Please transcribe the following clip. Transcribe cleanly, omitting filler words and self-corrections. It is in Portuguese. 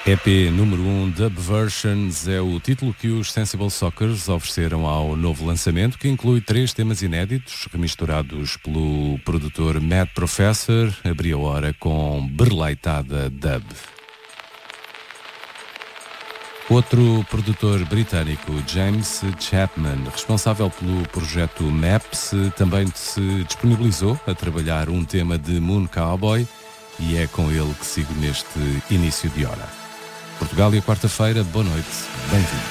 EP número 1 Dub Versions é o título que os Sensible Sockers ofereceram ao novo lançamento, que inclui 3 temas inéditos, remisturados pelo produtor Mad Professor. Abri a hora com Berleitada Dub. Outro produtor britânico, James Chapman, responsável pelo projeto Maps, também se disponibilizou a trabalhar um tema de Moon Cowboy, e é com ele que sigo neste início de hora. Portugal e a quarta-feira, boa noite, bem-vindos.